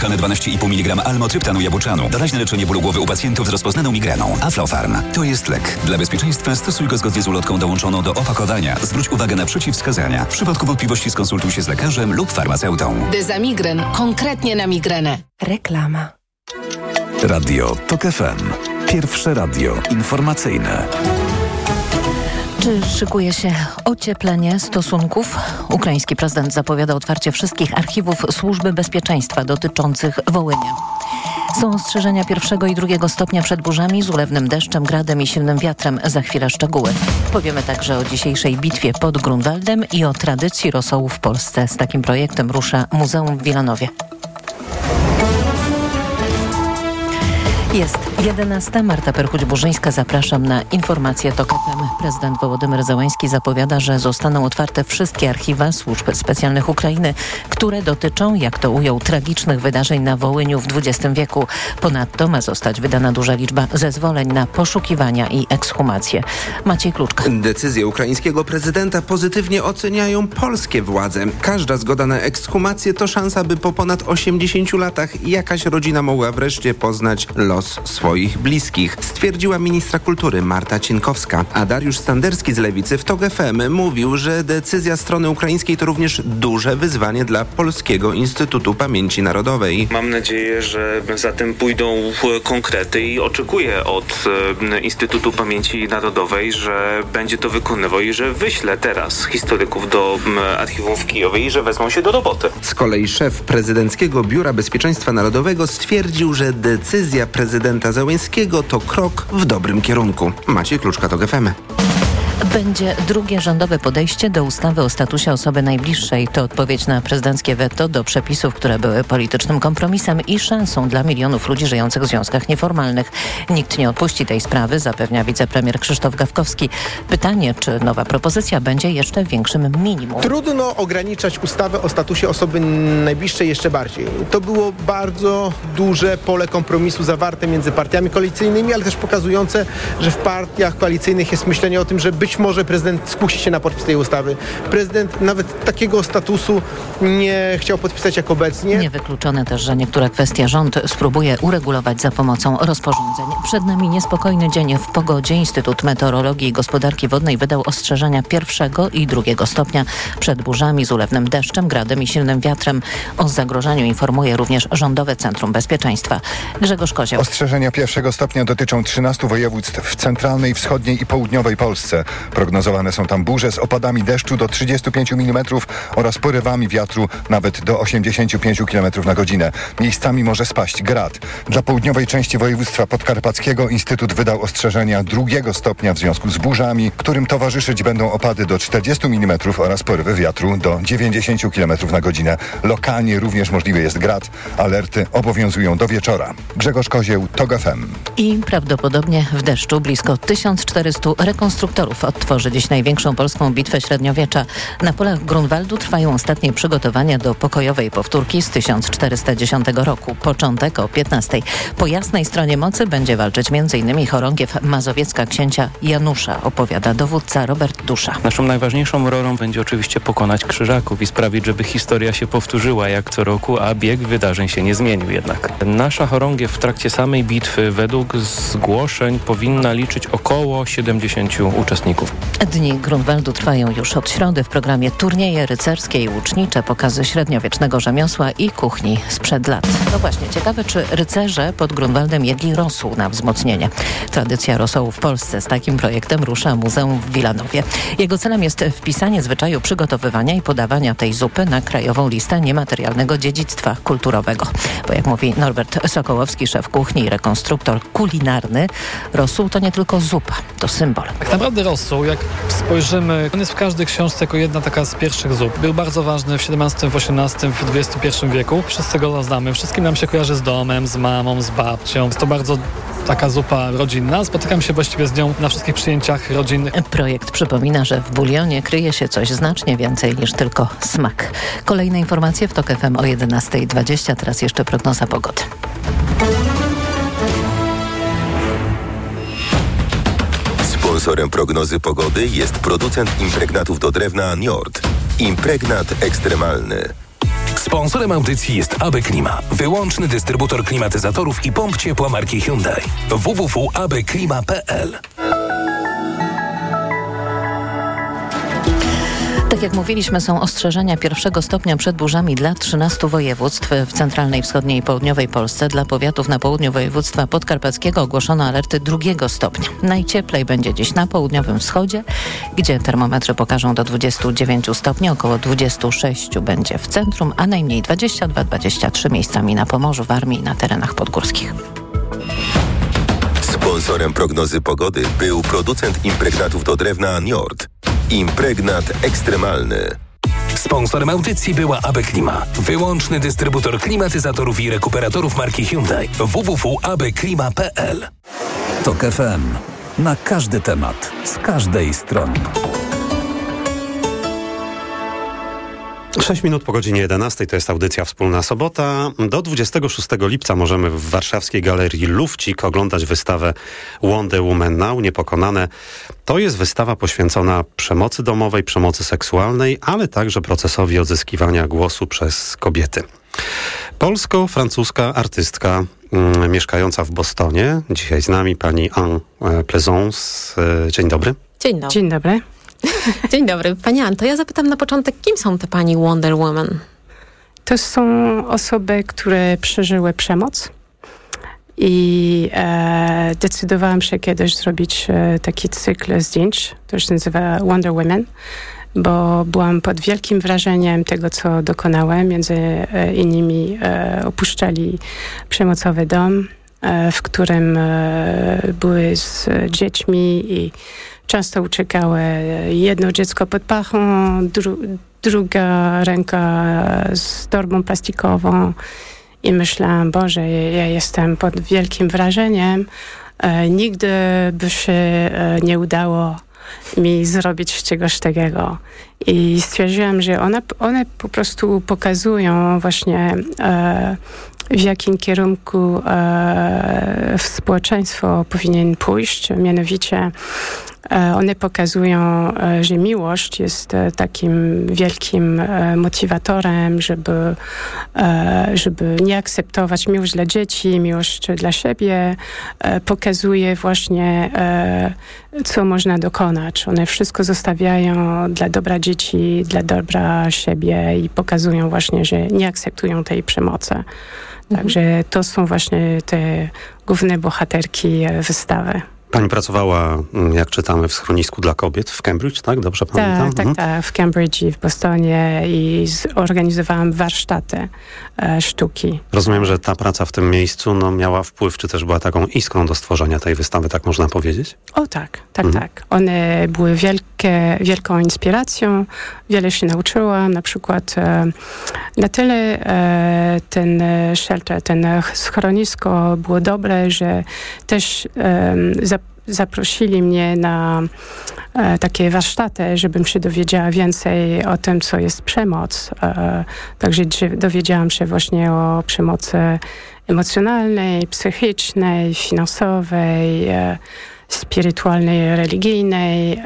Kane 12,5 mg almotryptanu jabłczanu. Doraźne leczenie bólu głowy u pacjentów z rozpoznaną migreną. Aflofarm. To jest lek. Dla bezpieczeństwa stosuj go zgodnie z ulotką dołączoną do opakowania. Zwróć uwagę na przeciwwskazania. W przypadku wątpliwości skonsultuj się z lekarzem lub farmaceutą. Dezamigren. Konkretnie na migrenę. Reklama. Radio TOK FM. Pierwsze radio informacyjne. Czy szykuje się ocieplenie stosunków? Ukraiński prezydent zapowiada otwarcie wszystkich archiwów Służby Bezpieczeństwa dotyczących Wołynia. Są ostrzeżenia 1. i 2. stopnia przed burzami z ulewnym deszczem, gradem i silnym wiatrem. Za chwilę szczegóły. Powiemy także o dzisiejszej bitwie pod Grunwaldem i o tradycji rosołu w Polsce. Z takim projektem rusza Muzeum w Wilanowie. Jest 11. Marta Perchuć-Burzyńska. Zapraszam na informacje TOK FM. Prezydent Wołodymyr Zełański zapowiada, że zostaną otwarte wszystkie archiwa służb specjalnych Ukrainy, które dotyczą, jak to ujął, tragicznych wydarzeń na Wołyniu w XX wieku. Ponadto ma zostać wydana duża liczba zezwoleń na poszukiwania i ekshumacje. Maciej Kluczka. Decyzję ukraińskiego prezydenta pozytywnie oceniają polskie władze. Każda zgoda na ekshumację to szansa, by po ponad 80 latach jakaś rodzina mogła wreszcie poznać los swoich bliskich, stwierdziła ministra kultury Marta Cienkowska. A Dariusz Standerski z Lewicy w TOK FM mówił, że decyzja strony ukraińskiej to również duże wyzwanie dla Polskiego Instytutu Pamięci Narodowej. Mam nadzieję, że za tym pójdą konkrety i oczekuję od Instytutu Pamięci Narodowej, że będzie to wykonywał i że wyśle teraz historyków do archiwum w Kijowie i że wezmą się do roboty. Z kolei szef Prezydenckiego Biura Bezpieczeństwa Narodowego stwierdził, że decyzja prezydenta Zełańskiego to krok w dobrym kierunku. Maciej Kluczka, TOK FM. Będzie drugie rządowe podejście do ustawy o statusie osoby najbliższej. To odpowiedź na prezydenckie weto do przepisów, które były politycznym kompromisem i szansą dla milionów ludzi żyjących w związkach nieformalnych. Nikt nie odpuści tej sprawy, zapewnia wicepremier Krzysztof Gawkowski. Pytanie, czy nowa propozycja będzie jeszcze większym minimum. Trudno ograniczać ustawę o statusie osoby najbliższej jeszcze bardziej. To było bardzo duże pole kompromisu zawarte między partiami koalicyjnymi, ale też pokazujące, że w partiach koalicyjnych jest myślenie o tym, że być może prezydent skusi się na podpis tej ustawy. Prezydent nawet takiego statusu nie chciał podpisać jak obecnie. Niewykluczone też, że niektóre kwestie rząd spróbuje uregulować za pomocą rozporządzeń. Przed nami niespokojny dzień w pogodzie. Instytut Meteorologii i Gospodarki Wodnej wydał ostrzeżenia 1. i 2. stopnia przed burzami z ulewnym deszczem, gradem i silnym wiatrem. O zagrożeniu informuje również Rządowe Centrum Bezpieczeństwa. Grzegorz Kozioł. Ostrzeżenia 1. stopnia dotyczą 13 województw w centralnej, wschodniej i południowej Polsce. Prognozowane są tam burze z opadami deszczu do 35 mm oraz porywami wiatru nawet do 85 km na godzinę. Miejscami może spaść grad. Dla południowej części województwa podkarpackiego Instytut wydał ostrzeżenia 2. stopnia w związku z burzami, którym towarzyszyć będą opady do 40 mm oraz porywy wiatru do 90 km na godzinę. Lokalnie również możliwy jest grad. Alerty obowiązują do wieczora. Grzegorz Kozieł, TOK FM. I prawdopodobnie w deszczu blisko 1400 rekonstruktorów odtworzy dziś największą polską bitwę średniowiecza. Na polach Grunwaldu trwają ostatnie przygotowania do pokojowej powtórki z 1410 roku. Początek o 15:00. Po jasnej stronie mocy będzie walczyć m.in. chorągiew mazowiecka księcia Janusza, opowiada dowódca Robert Dusza. Naszą najważniejszą rolą będzie oczywiście pokonać krzyżaków i sprawić, żeby historia się powtórzyła jak co roku, a bieg wydarzeń się nie zmienił jednak. Nasza chorągiew w trakcie samej bitwy według zgłoszeń powinna liczyć około 70 uczestników. Dni Grunwaldu trwają już od środy. W programie turnieje rycerskie i łucznicze, pokazy średniowiecznego rzemiosła i kuchni sprzed lat. No właśnie, ciekawe, czy rycerze pod Grunwaldem jedli rosół na wzmocnienie. Tradycja rosołu w Polsce. Z takim projektem rusza Muzeum w Wilanowie. Jego celem jest wpisanie zwyczaju przygotowywania i podawania tej zupy na krajową listę niematerialnego dziedzictwa kulturowego. Bo jak mówi Norbert Sokołowski, szef kuchni i rekonstruktor kulinarny, rosół to nie tylko zupa, to symbol. Tak naprawdę rosół, jak spojrzymy, on jest w każdej książce jako jedna taka z pierwszych zup. Był bardzo ważny w XVII, w XVIII, w XXI wieku. Wszyscy go znamy. Wszystkim nam się kojarzy z domem, z mamą, z babcią. Jest to bardzo taka zupa rodzinna. Spotykam się właściwie z nią na wszystkich przyjęciach rodzinnych. Projekt przypomina, że w bulionie kryje się coś znacznie więcej niż tylko smak. Kolejne informacje w TOK FM o 11:20. Teraz jeszcze prognoza pogody. Sponsorem prognozy pogody jest producent impregnatów do drewna Njord. Impregnat ekstremalny. Sponsorem audycji jest AB Klima, wyłączny dystrybutor klimatyzatorów i pomp ciepła marki Hyundai. www.abklima.pl. Tak jak mówiliśmy, są ostrzeżenia pierwszego stopnia przed burzami dla 13 województw w centralnej, wschodniej i południowej Polsce. Dla powiatów na południu województwa podkarpackiego ogłoszono alerty drugiego stopnia. Najcieplej będzie dziś na południowym wschodzie, gdzie termometry pokażą do 29 stopni, około 26 będzie w centrum, a najmniej 22-23 miejscami na Pomorzu, Warmii i na terenach podgórskich. Sponsorem prognozy pogody był producent impregnatów do drewna Njord. Impregnat ekstremalny. Sponsorem audycji była AB Klima, wyłączny dystrybutor klimatyzatorów i rekuperatorów marki Hyundai. www.abklima.pl. TOK FM. Na każdy temat, z każdej strony. 6 minut po godzinie 11 to jest audycja Wspólna Sobota. Do 26 lipca możemy w warszawskiej galerii Lufcik oglądać wystawę Wonder Woman Now, Niepokonane. To jest wystawa poświęcona przemocy domowej, przemocy seksualnej, ale także procesowi odzyskiwania głosu przez kobiety. Polsko-francuska artystka mieszkająca w Bostonie. Dzisiaj z nami pani Anne Plaisance. Dzień dobry. Dzień dobry. Dzień dobry. Dzień dobry. Pani Ann, to ja zapytam na początek, kim są te pani Wonder Woman? To są osoby, które przeżyły przemoc i decydowałam się kiedyś zrobić taki cykl zdjęć, to się nazywa Wonder Woman, bo byłam pod wielkim wrażeniem tego, co dokonałem. Między innymi opuszczali przemocowy dom, w którym były z dziećmi i często uciekały jedno dziecko pod pachą, druga ręka z torbą plastikową i myślałam, Boże, ja jestem pod wielkim wrażeniem. Nigdy by się nie udało mi zrobić czegoś takiego. I stwierdziłam, że one po prostu pokazują właśnie w jakim kierunku społeczeństwo powinien pójść. Mianowicie one pokazują, że miłość jest takim wielkim motywatorem, żeby nie akceptować miłość dla dzieci, miłość dla siebie. Pokazuje właśnie, co można dokonać. One wszystko zostawiają dla dobra dzieci, dla dobra siebie i pokazują właśnie, że nie akceptują tej przemocy. Także to są właśnie te główne bohaterki wystawy. Pani pracowała, jak czytamy, w schronisku dla kobiet w Cambridge, tak? Dobrze pamiętam? Tak, w Cambridge i w Bostonie i organizowałam warsztaty sztuki. Rozumiem, że ta praca w tym miejscu miała wpływ, czy też była taką iskrą do stworzenia tej wystawy, tak można powiedzieć? O tak. One były wielką inspiracją. Wiele się nauczyłam. Na przykład na tyle ten shelter, ten schronisko było dobre, że też zaprosili mnie na takie warsztaty, żebym się dowiedziała więcej o tym, co jest przemoc. Także dowiedziałam się właśnie o przemocy emocjonalnej, psychicznej, finansowej, spirytualnej, religijnej.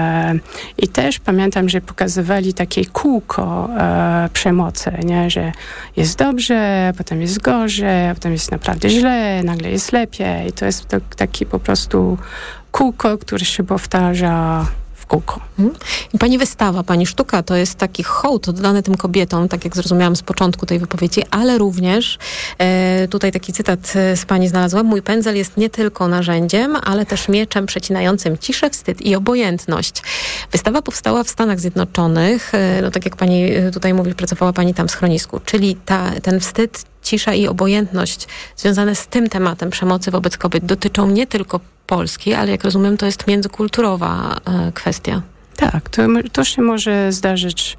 I też pamiętam, że pokazywali takie kółko przemocy, nie? Że jest dobrze, potem jest gorzej, potem jest naprawdę źle, nagle jest lepiej. I to jest taki po prostu kółko, które się powtarza w kółko. I pani wystawa, pani sztuka to jest taki hołd oddany tym kobietom, tak jak zrozumiałam z początku tej wypowiedzi, ale również tutaj taki cytat z pani znalazłam. Mój pędzel jest nie tylko narzędziem, ale też mieczem przecinającym ciszę, wstyd i obojętność. Wystawa powstała w Stanach Zjednoczonych. Tak jak pani tutaj mówi, pracowała pani tam w schronisku, czyli ten wstyd, cisza i obojętność związane z tym tematem przemocy wobec kobiet dotyczą nie tylko Polski, ale jak rozumiem, to jest międzykulturowa kwestia. Tak, to się może zdarzyć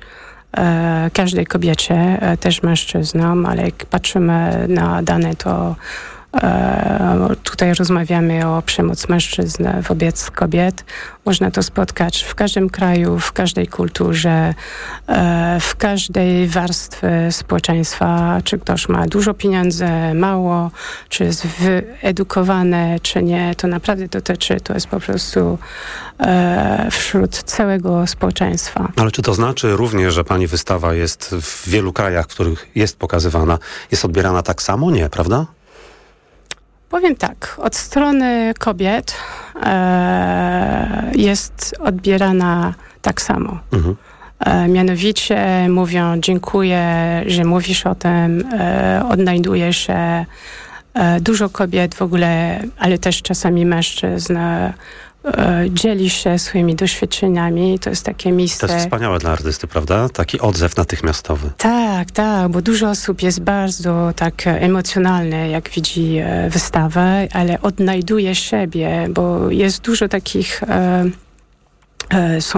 każdej kobiecie, też mężczyznom, ale jak patrzymy na dane, to Tutaj rozmawiamy o przemocy mężczyzn wobec kobiet. Można to spotkać w każdym kraju, w każdej kulturze, w każdej warstwie społeczeństwa. Czy ktoś ma dużo pieniędzy, mało, czy jest wyedukowany, czy nie. To naprawdę dotyczy, to jest po prostu wśród całego społeczeństwa. Ale czy to znaczy również, że pani wystawa jest w wielu krajach, w których jest pokazywana, jest odbierana tak samo? Nie, prawda? Powiem tak, od strony kobiet jest odbierana tak samo. Mianowicie mówią, dziękuję, że mówisz o tym, odnajduje się dużo kobiet w ogóle, ale też czasami mężczyzn, dzieli się swoimi doświadczeniami. To jest takie miejsce... To jest wspaniałe dla artysty, prawda? Taki odzew natychmiastowy. Tak, bo dużo osób jest bardzo tak emocjonalne, jak widzi wystawę, ale odnajduje siebie, bo jest dużo takich... Są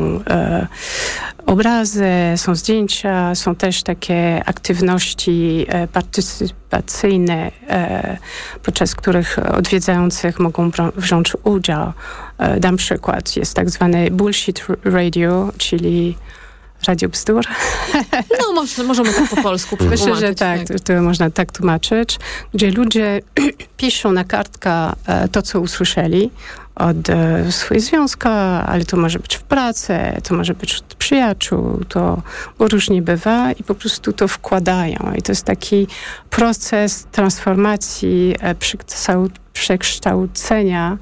obrazy, są zdjęcia, są też takie aktywności partycypacyjne, podczas których odwiedzających mogą wziąć udział. Dam przykład, jest tak zwany bullshit radio, czyli radio bzdur. No, możemy tak po polsku przetłumaczyć. Myślę, że tak, to można tak tłumaczyć, gdzie ludzie piszą na kartka to, co usłyszeli od swojego związka, ale to może być w pracy, to może być od przyjaciół, to różnie bywa i po prostu to wkładają. I to jest taki proces transformacji, przekształcenia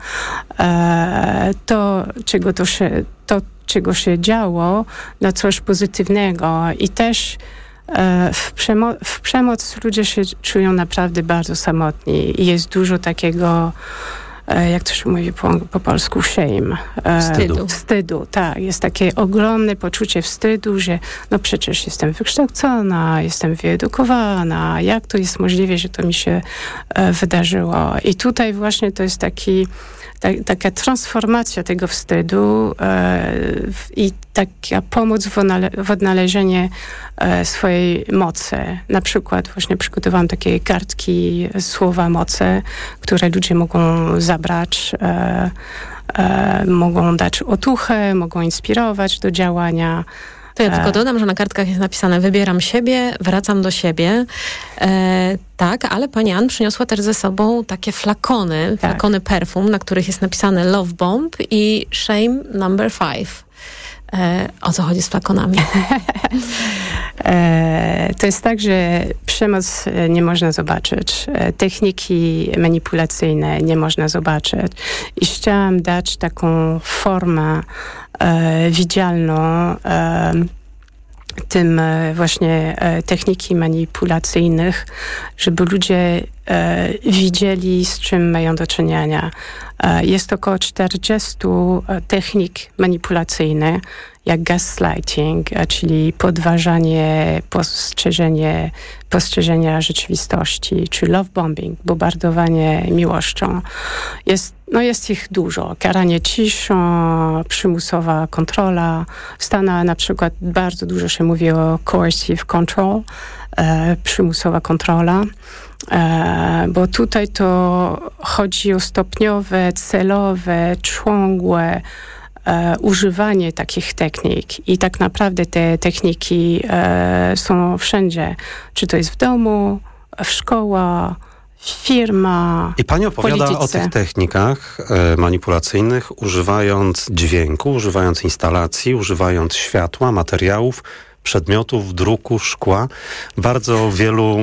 czego się działo, na coś pozytywnego. I też w przemoc ludzie się czują naprawdę bardzo samotni. I jest dużo takiego, jak to się mówi po polsku, shame. Wstydu, tak. Jest takie ogromne poczucie wstydu, że no przecież jestem wykształcona, jestem wyedukowana. Jak to jest możliwe, że to mi się wydarzyło? I tutaj właśnie to jest taka transformacja tego wstydu i taka pomoc w odnalezieniu swojej mocy. Na przykład właśnie przygotowałam takie kartki, słowa mocy, które ludzie mogą zabrać, mogą dać otuchę, mogą inspirować do działania. To ja tylko dodam, że na kartkach jest napisane: wybieram siebie, wracam do siebie. Tak, ale pani Ann przyniosła też ze sobą takie flakony perfum, na których jest napisane Love Bomb i Shame Number 5. O co chodzi z flakonami? To jest tak, że przemoc nie można zobaczyć. Techniki manipulacyjne nie można zobaczyć. I chciałam dać taką formę widzialną tym właśnie techniki manipulacyjnych, żeby ludzie widzieli, z czym mają do czynienia. Jest około 40 technik manipulacyjnych, jak gaslighting, czyli podważanie postrzeżenia rzeczywistości, czy love bombing, bombardowanie miłością. Jest ich dużo. Karanie ciszą, przymusowa kontrola. W Stanach na przykład bardzo dużo się mówi o coercive control, przymusowa kontrola. Bo tutaj to chodzi o stopniowe, celowe, ciągłe używanie takich technik. I tak naprawdę te techniki są wszędzie. Czy to jest w domu, w szkołach, firma, I pani opowiada polityce. o tych technikach manipulacyjnych, używając dźwięku, używając instalacji, używając światła, materiałów, przedmiotów, druku, szkła, bardzo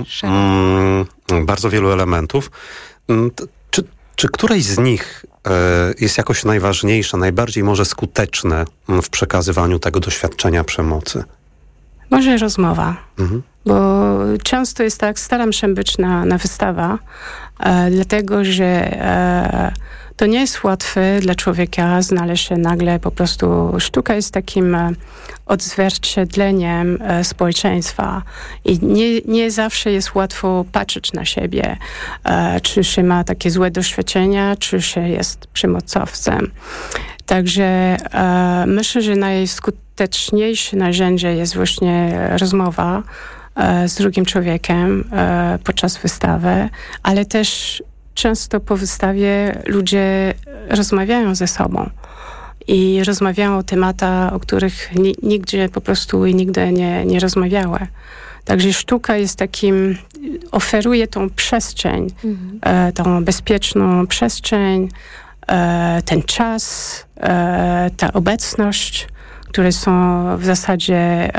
wielu elementów. Czy któreś z nich jest jakoś najważniejsze, najbardziej może skuteczne w przekazywaniu tego doświadczenia przemocy? Może rozmowa. Bo często jest tak, staram się być na wystawa, dlatego że to nie jest łatwe dla człowieka znaleźć się nagle, po prostu sztuka jest takim odzwierciedleniem społeczeństwa i nie zawsze jest łatwo patrzeć na siebie, czy się ma takie złe doświadczenia, czy się jest przemocowcem. Także myślę, że najskuteczniejsze narzędzie jest właśnie rozmowa, z drugim człowiekiem podczas wystawy, ale też często po wystawie ludzie rozmawiają ze sobą i rozmawiają o tematach, o których nigdzie po prostu i nigdy nie rozmawiały. Także sztuka jest takim, oferuje tą przestrzeń, tą bezpieczną przestrzeń, ten czas, ta obecność, które są w zasadzie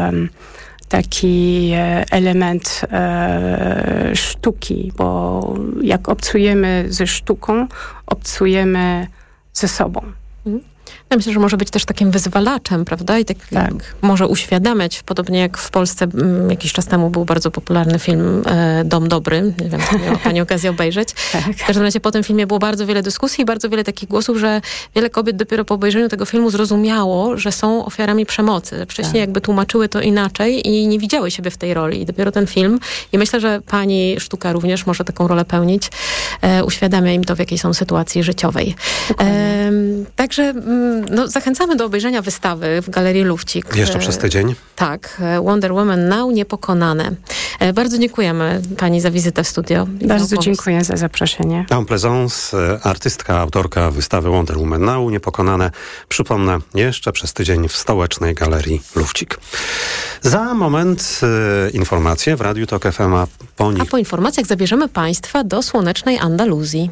taki element sztuki, bo jak obcujemy ze sztuką, obcujemy ze sobą. Ja myślę, że może być też takim wyzwalaczem, prawda? I tak. Może uświadamiać, podobnie jak w Polsce jakiś czas temu był bardzo popularny film Dom Dobry. Nie wiem, czy miała pani okazję obejrzeć. W każdym razie po tym filmie było bardzo wiele dyskusji i bardzo wiele takich głosów, że wiele kobiet dopiero po obejrzeniu tego filmu zrozumiało, że są ofiarami przemocy. Wcześniej jakby tłumaczyły to inaczej i nie widziały siebie w tej roli. I dopiero ten film, i myślę, że pani sztuka również może taką rolę pełnić, uświadamia im to, w jakiej są sytuacji życiowej. Także zachęcamy do obejrzenia wystawy w Galerii Lufcik. Jeszcze przez tydzień. Tak. Wonder Woman Now, Niepokonane. Bardzo dziękujemy pani za wizytę w studio. Bardzo dziękuję za zaproszenie. En Plaisance, artystka, autorka wystawy Wonder Woman Now, Niepokonane. Przypomnę, jeszcze przez tydzień w Stołecznej Galerii Lufcik. Za moment informacje w Radiu Tok FM, a po informacjach zabierzemy państwa do słonecznej Andaluzji.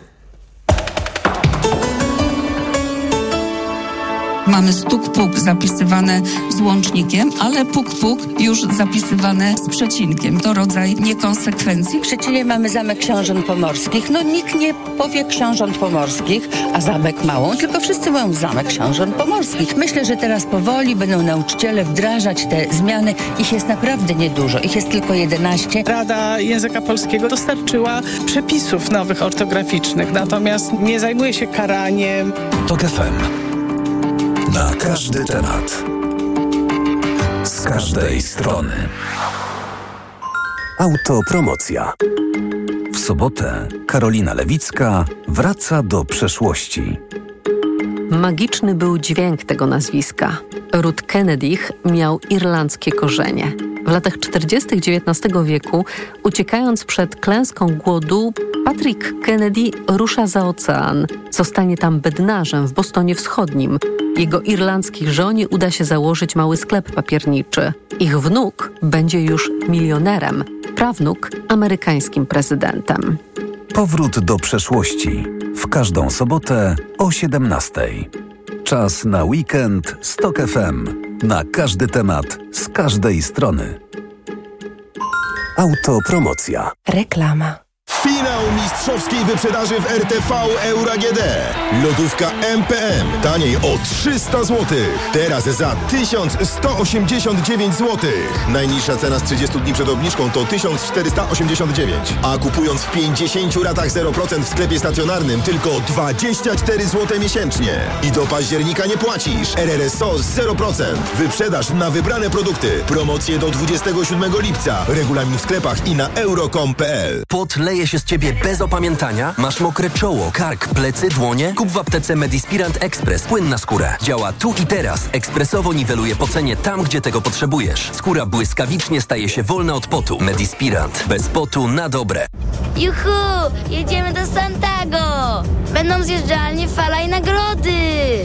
Mamy stuk-puk zapisywane z łącznikiem, ale puk-puk już zapisywane z przecinkiem. To rodzaj niekonsekwencji. W Szczecinie mamy Zamek Książąt Pomorskich. Nikt nie powie Książąt Pomorskich, a Zamek Małą, tylko wszyscy mówią Zamek Książąt Pomorskich. Myślę, że teraz powoli będą nauczyciele wdrażać te zmiany. Ich jest naprawdę niedużo. Ich jest tylko 11. Rada Języka Polskiego dostarczyła przepisów nowych ortograficznych, natomiast nie zajmuje się karaniem. Tok FM. Na każdy temat. Z każdej strony. Autopromocja. W sobotę Karolina Lewicka wraca do przeszłości. Magiczny był dźwięk tego nazwiska. Ród Kennedych miał irlandzkie korzenie. W latach 40. XIX wieku, uciekając przed klęską głodu, Patrick Kennedy rusza za ocean. Zostanie tam bednarzem w Bostonie Wschodnim. Jego irlandzkiej żonie uda się założyć mały sklep papierniczy. Ich wnuk będzie już milionerem, prawnuk amerykańskim prezydentem. Powrót do przeszłości. W każdą sobotę o 17:00. Czas na weekend z Tok FM. Na każdy temat, z każdej strony. Autopromocja. Reklama. Finał mistrzowskiej wyprzedaży w RTV Euro AGD. Lodówka MPM. Taniej o 300 zł. Teraz za 1189 zł. Najniższa cena z 30 dni przed obniżką to 1489. A kupując w 50 ratach 0% w sklepie stacjonarnym tylko 24 zł miesięcznie. I do października nie płacisz. RRSO 0%. Wyprzedaż na wybrane produkty. Promocje do 27 lipca. Regulamin w sklepach i na euro.com.pl. Pot leje się z ciebie bez opamiętania? Masz mokre czoło, kark, plecy, dłonie? Kup w aptece Medispirant Express płyn na skórę. Działa tu i teraz. Ekspresowo niweluje pocenie tam, gdzie tego potrzebujesz. Skóra błyskawicznie staje się wolna od potu. Medispirant. Bez potu na dobre. Juhu! Jedziemy do Santago! Będą zjeżdżalnie, fala i nagrody!